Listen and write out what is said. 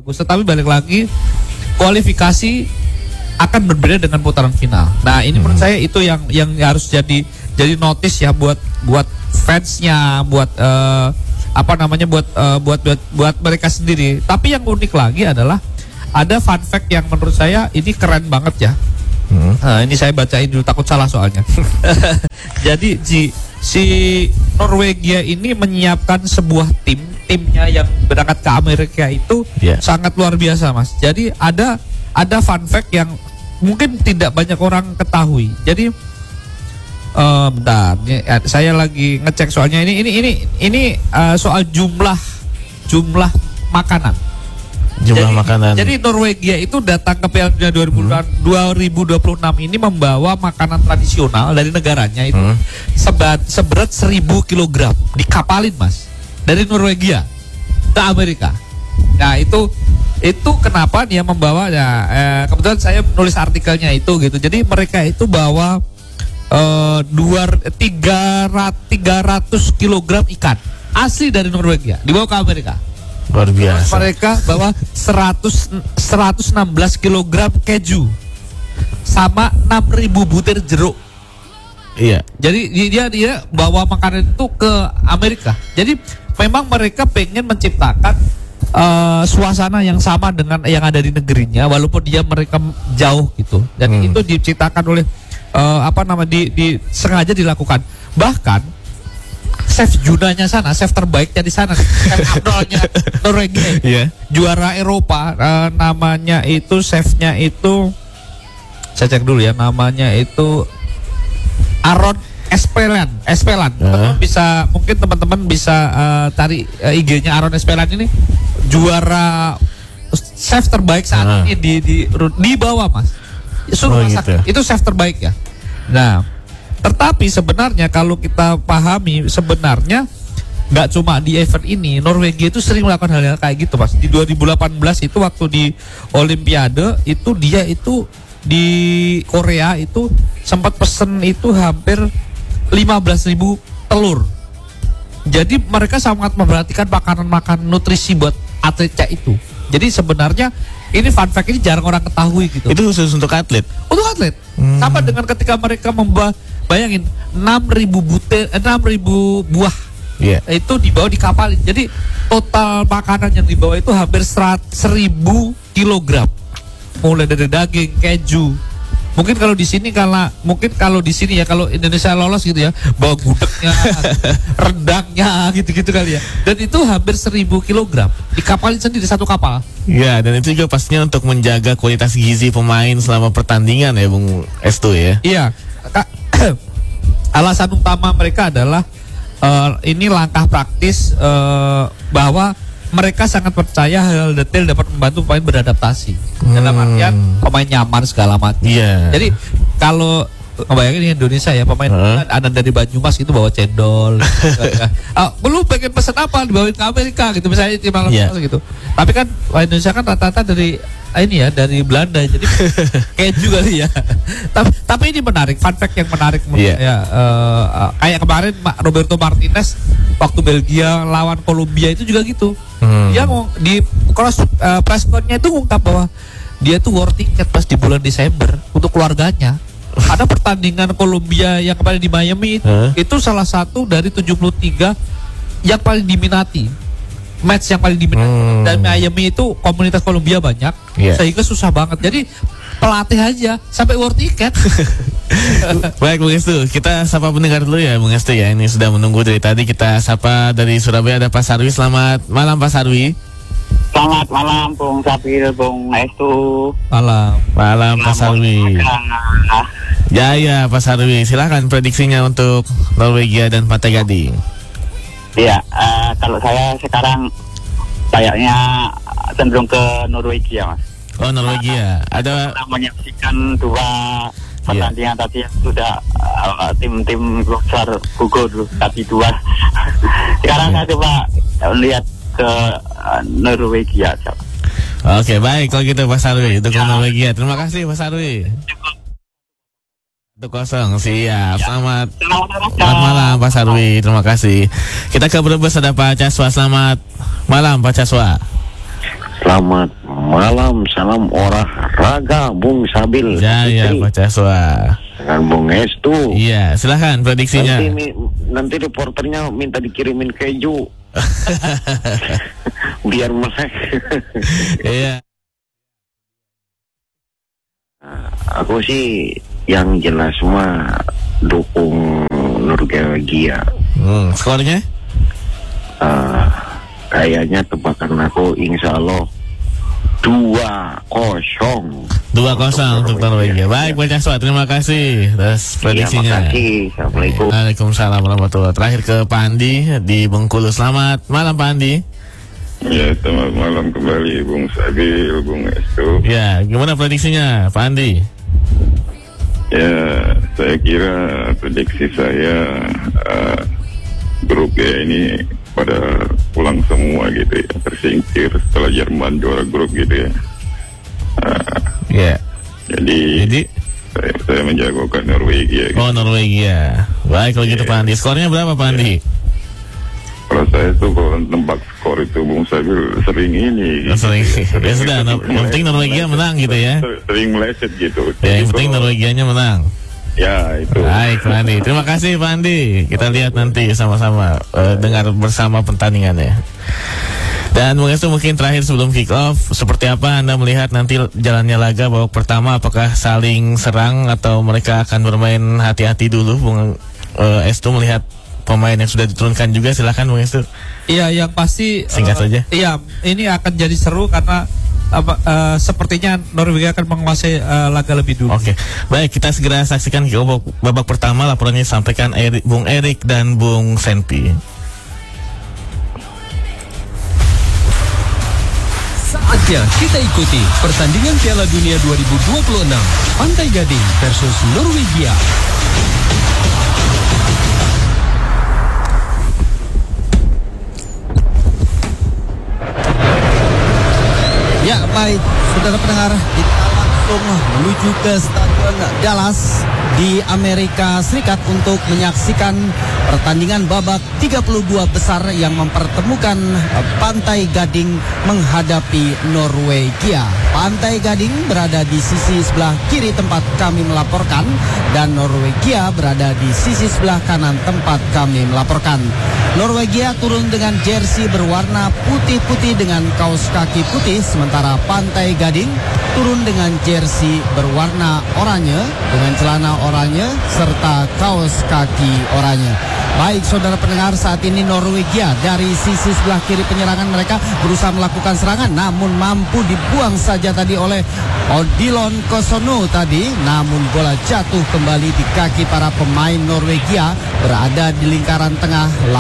bagus. Tetapi balik lagi, kualifikasi akan berbeda dengan putaran final. Nah, ini menurut saya itu yang harus jadi notice ya buat fansnya, buat buat mereka sendiri. Tapi yang unik lagi adalah ada fun fact yang menurut saya ini keren banget ya. Ini saya bacain dulu, takut salah soalnya. Jadi si Norwegia ini menyiapkan sebuah timnya yang berangkat ke Amerika itu sangat luar biasa, Mas. Jadi ada fun fact yang mungkin tidak banyak orang ketahui. Jadi bentar, saya lagi ngecek soalnya ini soal jumlah makanan. Jadi Norwegia itu datang ke Piala Dunia 2026 ini membawa makanan tradisional dari negaranya itu seberat 1000 kg dikapalin, Mas, dari Norwegia ke Amerika. Nah, itu kenapa dia membawa ya, kebetulan saya nulis artikelnya itu gitu. Jadi mereka itu bawa 300 kg ikan asli dari Norwegia dibawa ke Amerika. Luar biasa. Terus mereka bawa 116 kg keju sama 6.000 butir jeruk. Iya. Jadi dia bawa makanan itu ke Amerika. Jadi memang mereka pengen menciptakan suasana yang sama dengan yang ada di negerinya, walaupun mereka jauh gitu. Dan itu diciptakan oleh sengaja dilakukan. Bahkan chef Junanya sana, chef terbaiknya di sana, chef Abdolnya Norwegia, juara Eropa, namanya itu chefnya itu, saya cek dulu ya, namanya itu Aron Espeland. Teman-teman bisa cari IG-nya Aron Espeland. Ini juara chef terbaik saat ini di bawah, Mas. Suruh masak. Gitu. Itu chef terbaik ya. Nah, tetapi sebenarnya kalau kita pahami, sebenarnya nggak cuma di event ini, Norwegia itu sering melakukan hal-hal kayak gitu, Mas. Di 2018 itu waktu di Olimpiade itu dia itu di Korea itu sempat pesen itu hampir 15.000 telur. Jadi mereka sangat memperhatikan makanan nutrisi buat atletnya itu. Jadi sebenarnya ini fun fact ini jarang orang ketahui gitu. Itu khusus untuk atlet. Untuk atlet. Sama dengan ketika mereka bayangin 6.000 buah. Itu dibawa di kapal. Jadi total makanan yang dibawa itu hampir 1.000 kilogram. Mulai dari daging, keju. Mungkin kalau di sini ya, kalau Indonesia lolos gitu ya, bawa gudegnya, rendangnya gitu-gitu kali ya. Dan itu hampir 1.000 kilogram dikapalin sendiri satu kapal. Ya, dan itu juga pastinya untuk menjaga kualitas gizi pemain selama pertandingan ya, Bung Estu ya. Iya. Alasan utama mereka adalah ini langkah praktis bahwa mereka sangat percaya hal detail dapat membantu pemain beradaptasi. Dalam artian pemain nyaman segala macam. Jadi kalau bayangin di Indonesia ya, pemain ada dari Banyumas itu bawa cendol. Belum pengen pesan apa dibawain ke Amerika gitu misalnya di malam gitu. Tapi kan Indonesia kan rata-rata dari dari Belanda, jadi keju kali ya. Tapi ini menarik, fun fact yang menarik menurut saya. Kayak kemarin Roberto Martinez waktu Belgia lawan Kolombia itu juga gitu. Dia di press conference-nya itu ngungkap bahwa dia tuh war ticket pas di bulan Desember untuk keluarganya. Ada pertandingan Kolombia yang kemarin di Miami itu salah satu dari 73 yang paling diminati. Match yang paling diminati. Dan Miami itu komunitas Kolombia banyak, sehingga susah banget. Jadi pelatih aja sampai war ticket. Baik, Bung Estu, kita sapa pendengar dulu ya, Bung Estu ya. Ini sudah menunggu dari tadi. Kita sapa dari Surabaya, ada Pak Sarwi. Selamat malam, Pak Sarwi. Selamat malam, Bung Sapir, Bung Estu. Malam, Pak Sarwi. Ya, Pak Sarwi, silakan prediksinya untuk Norwegia dan Pantai Gading. Iya, kalau saya sekarang kayaknya cenderung ke Norwegia, Mas. Oh, Norwegia. Ada menyaksikan dua pertandingan tadi yang sudah tim-tim besar gugur dulu tadi dua. Sekarang saya coba lihat ke Norwegia. Oke, baik kalau gitu Pak Sarwi untuk Norwegia. Terima kasih Pak Sarwi. 1-0, siap. Selamat malam Pak Sarwi. Terima kasih. Kita ke Brebes, ada Pak Caswa. Selamat malam Pak Caswa. Selamat malam, salam olahraga Bung Sabil. Jaya Pak Caswa. Dengan Bung Estu. Iya, silahkan prediksinya. Nanti reporternya minta dikirimin keju. Biar melek. Iya. Aku sih yang jelas mah dukung Norwegia. Skornya? Kayaknya tebakan aku insya Allah 2-0. 2-0 untuk Norwegia. Baik Pak Caswa, terima kasih atas prediksinya. Terima kasih. Assalamualaikum. Waalaikumsalam warahmatullahi. Terakhir ke Pak Andi di Bengkulu. Selamat malam Pak Andi. Ya, selamat malam kembali Bung Sabil, Bung Estu. Ya, gimana prediksinya Pak Andi? Ya, saya kira prediksi saya grup ya ini pada pulang semua gitu ya, tersingkir setelah Jerman juara grup gitu ya. Ya. Jadi saya menjagokan Norwegia gitu. Oh, Norwegia. Baik kalau gitu Pak Andi. Skornya berapa Pak Andi? Kalau saya tuh kalau tembak skor itu Bung Sabil sering ini. Sering. Ya sudah, yang penting Norwegia menang gitu ya. Sering meleset gitu. Ya, yang penting Norwegianya menang. Ya, itu. Baik Pak Andi. Terima kasih Pak Andi. Kita lihat nanti sama-sama dengar bersama pertandingannya. Dan mungkin terakhir sebelum kick off, seperti apa Anda melihat nanti jalannya laga babak pertama? Apakah saling serang atau mereka akan bermain hati-hati dulu? Bung Estu melihat pemain yang sudah diturunkan juga, silakan Bung Estu. Iya, yang pasti singkat saja. Iya, ini akan jadi seru karena sepertinya Norwegia akan menguasai laga lebih dulu. Oke, baik, kita segera saksikan babak pertama. Laporannya disampaikan Bung Erik dan Bung Senpi. Saatnya kita ikuti pertandingan Piala Dunia 2026 Pantai Gading versus Norwegia. Ya, baik, saudara pendengar, kita langsung menuju ke Stadion Dallas di Amerika Serikat untuk menyaksikan pertandingan babak 32 besar yang mempertemukan Pantai Gading menghadapi Norwegia. Pantai Gading berada di sisi sebelah kiri tempat kami melaporkan dan Norwegia berada di sisi sebelah kanan tempat kami melaporkan. Norwegia turun dengan jersey berwarna putih-putih dengan kaos kaki putih, sementara Pantai Gading turun dengan jersey berwarna oranye dengan celana oranye serta kaos kaki oranye. Baik saudara pendengar, saat ini Norwegia dari sisi sebelah kiri penyerangan mereka berusaha melakukan serangan, namun mampu dibuang saja tadi oleh Odilon Kosono tadi, namun bola jatuh kembali di kaki para pemain Norwegia berada di lingkaran tengah.